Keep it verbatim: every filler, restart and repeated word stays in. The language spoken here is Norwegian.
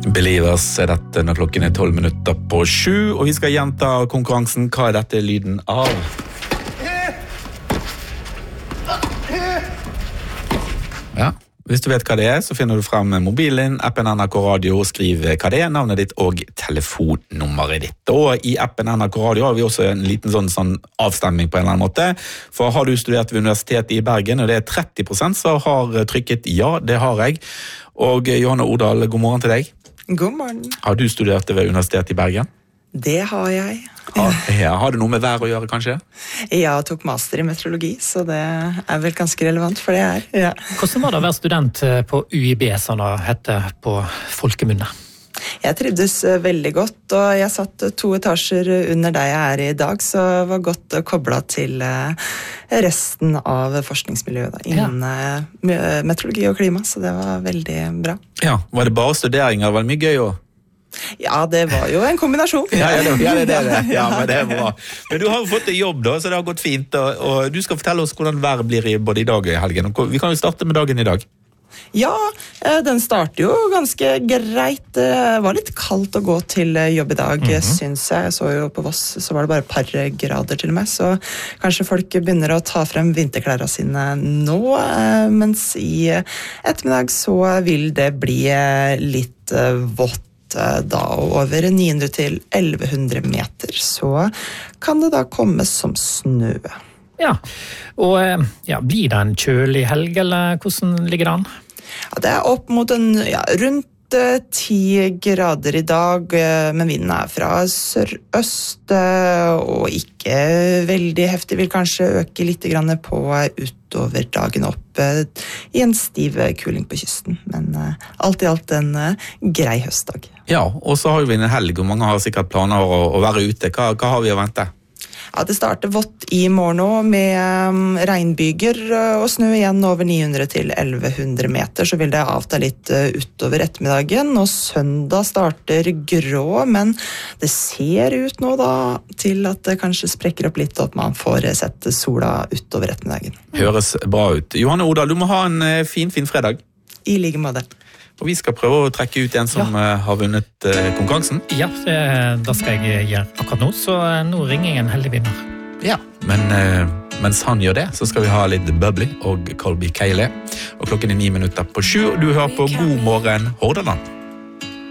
Believers er dette når klokken er tolv minutter på sju, og vi skal gjenta konkurransen. Hva er dette lyden av? Ja, hvis du vet hva det er, så finner du frem mobilen, appen N R K Radio, og skriv hva det er, navnet ditt og telefonnummeret ditt. Og i appen N R K Radio har vi også en liten sånn, sånn avstemming på en eller annen måte. For har du studert ved Universitetet i Bergen, og det er tretti prosent som har trykket ja, det har jeg. Og Johanne Odal, god morgen til deg. God morgen. Har du studert ved Universitetet i Bergen? Det har jeg. Ja, ja. Har det noe med vær å gjøre, kanskje? Jeg tok master i meteorologi, så det er vel ganske relevant for det her. Ja. Hvordan var det å være student på U I B, som det heter på folkemunne? Jeg trivdes veldig godt, og jeg satt to etasjer under der jeg er i dag, så jeg var godt koblet til resten av forskningsmiljøet da, innen ja. meteorologi og klima, så det var veldig bra. Ja, var det bare studeringer? Var det mye gøy også? Ja, det var jo en kombinasjon. Ja, ja, det, ja, det, det, det. Ja, men det er bra. Men du har jo fått jobb da, så det har gått fint, og, og du skal fortelle oss hvordan været blir i både i dag og i helgen. Vi kan jo starte med dagen i dag. Ja, den starter jo ganske greit. Det var litt kaldt å gå til jobb i dag, mm-hmm. synes jeg. Jeg så jo på Voss, så var det bare et par grader til og med, så kanskje folk begynner å ta frem vinterklærene sine nå, mens i ettermiddag så vil det bli litt vått da over ni hundre til elleve hundre meter, så kan det da komme som snø. Ja, og ja, blir det en kjølig helg, eller hvordan ligger det an? Ja, det er opp mot en, ja, rundt ti grader i dag, men vinden er fra sørøst, og ikke veldig heftig, vil kanskje øke litt grann på utover dagen opp i en stiv kuling på kysten, men alt i alt en grei høstdag. Ja, og så har vi en helg, og mange har sikkert planer å, å være ute. Hva, hva har vi å vente? Ja, det starter vått i morgen nå med um, regnbyger og snø igjen over ni hundre til elleve hundre meter, så vil det avta litt uh, utover ettermiddagen, og søndag starter grå, men det ser ut nå da til at det kanskje sprekker opp litt, og at man får sett sola utover ettermiddagen. Høres bra ut. Johanne Odal, du må ha en uh, fin, fin fredag. I like måte. Og vi skal prøve å trekke ut en som ja. har vunnet uh, konkurransen. Ja, det, det skal jeg gjøre akkurat nå, så nå ringer jeg en heldig vinner. Ja, men uh, mens han gjør det, så skal vi ha litt Bubbly og Colby Kayle. Og klokken er ni minutter på sju, og du hører på God morgen Hordaland.